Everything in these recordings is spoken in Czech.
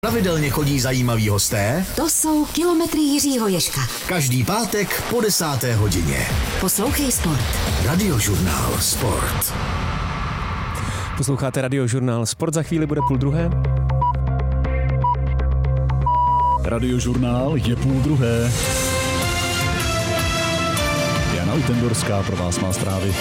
Pravidelně chodí zajímaví hosté? To jsou Kilometry Jiřího Ježka. Každý pátek po 10. hodině. Poslouchej Sport. Radiožurnál Sport. Posloucháte Radiožurnál Sport, za chvíli bude 12:30. Radiožurnál je 12:30. Jana Utendorská pro vás má zprávy.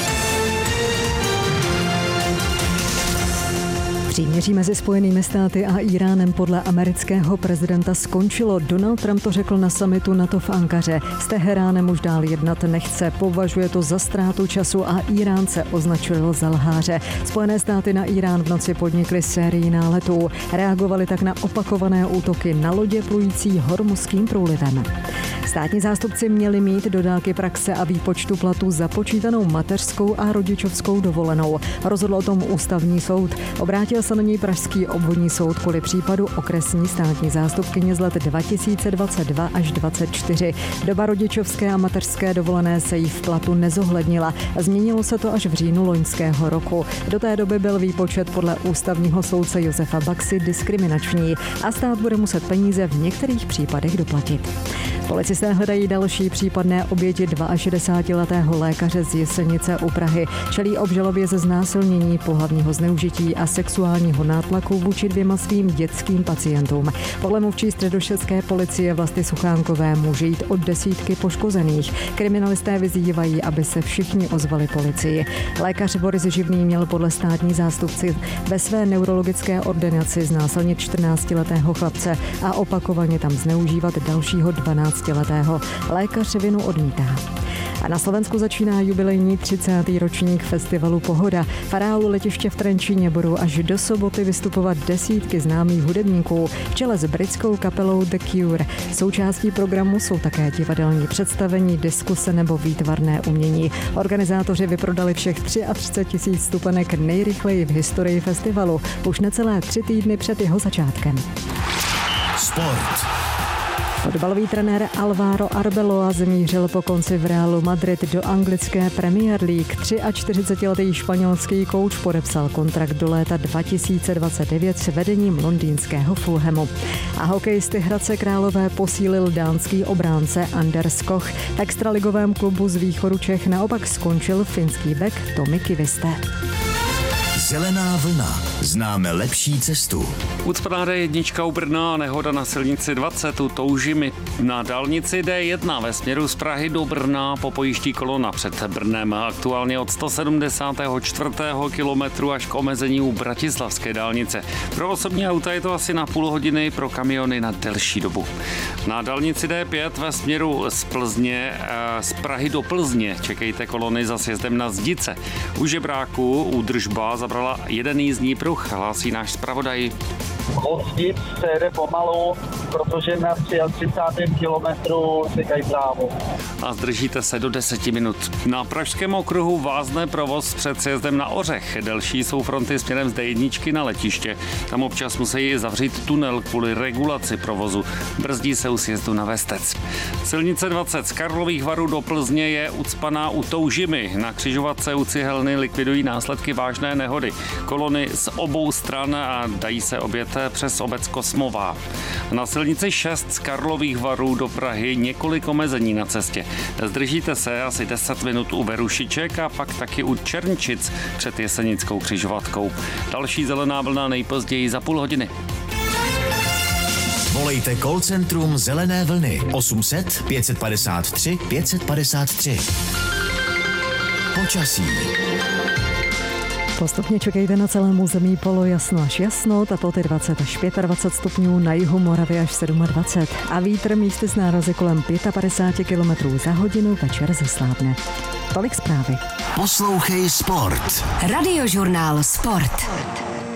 Příměří mezi Spojenými státy a Íránem podle amerického prezidenta skončilo. Donald Trump to řekl na summitu NATO v Ankaře. S Teheránem už dál jednat nechce, považuje to za ztrátu času a Íránce označil za lháře. Spojené státy na Írán v noci podnikly sérii náletů. Reagovali tak na opakované útoky na lodě plující Hormuzským průlivem. Státní zástupci měli mít do dálky praxe a výpočtu platů započítanou mateřskou a rodičovskou dovolenou. Rozhodl o tom ústavní soud. Obrátil se na něj pražský obvodní soud kvůli případu okresní státní zástupkyně z let 2022 až 2024. Doba rodičovské a mateřské dovolené se jí v platu nezohlednila. Změnilo se to až v říjnu loňského roku. Do té doby byl výpočet podle ústavního soudce Josefa Baxy diskriminační a stát bude muset peníze v některých případech doplatit. Policisté hledají další případné oběti 62letého lékaře z Jesenice u Prahy. Čelí obžalobě ze znásilnění, pohlavního zneužití a sexuálního nátlaku vůči 2 svým dětským pacientům. Podle mluvčí středočeské policie Vlasty Suchánkové může jít o desítky poškozených. Kriminalisté vyzývají, aby se všichni ozvali policii. Lékař Boris Živný měl podle státní zástupci ve své neurologické ordinaci znásilnit 14letého chlapce a opakovaně tam zneužívat dalšího 12letého. Lékař vinu odmítá. A na Slovensku začíná jubilejní 30. ročník festivalu Pohoda. V areálu letiště v Trenčíně budou až do soboty vystupovat desítky známých hudebníků v čele s britskou kapelou The Cure. Součástí programu jsou také divadelní představení, diskuse nebo výtvarné umění. Organizátoři vyprodali všech 33 000 vstupenek nejrychleji v historii festivalu, už necelé 3 týdny před jeho začátkem. Sport. Fotbalový trenér Alvaro Arbeloa zamířil po konci v Realu Madrid do anglické Premier League. 43letý španělský kouč podepsal kontrakt do léta 2029 s vedením londýnského Fulhamu. A hokejisty Hradce Králové posílil dánský obránce Anders Koch. V extraligovém klubu z východu Čech naopak skončil finský bek Tomi Kiviste. Zelená vlna. Známe lepší cestu. Ucpaná D1 u Brna a nehoda na silnici 20 u Toužimy. Na dálnici D1 ve směru z Prahy do Brna popojíždí kolona před Brnem. Aktuálně od 174. kilometru až k omezení u bratislavské dálnice. Pro osobní auta je to asi na půl hodiny, pro kamiony na delší dobu. Na dálnici D5 ve směru z Prahy do Plzně čekejte kolony za sjezdem na Zdice. U Žebráku údržba zabrala jeden jízdní pruh, hlásí náš zpravodaj. Od Zdic se jede pomalu, protože na 33. kilometru čekají právo. A zdržíte se do 10 minut. Na Pražském okruhu vázne provoz před sjezdem na Ořech. Delší jsou fronty směrem z D1 na letiště. Tam občas musí zavřít tunel kvůli regulaci provozu. Brzdí se u sjezdu na Vestec. Silnice 20 z Karlových Varů do Plzně je ucpaná u Toužimy. Na křižovatce u Cihelny likvidují následky vážné nehody. Kolony z obou stran a dají se objet přes obec Kosmová. Na silnici 6 z Karlových Varů do Prahy několik omezení na cestě. Zdržíte se asi 10 minut u Berušiček a pak taky u Černčic před Jesenickou křižovatkou. Další zelená vlna nejpozději za půl hodiny. Volejte call centrum Zelené vlny 800 553 553. Počasí. Postupně čekejte na celém území polojasno až jasno, teploty 20 až 25 stupňů, na jihu Moravy až 27 a vítr místy s nárazy kolem 55 km za hodinu, večer zeslábne. Tolik zprávy. Poslouchej Sport. Radiožurnál Sport.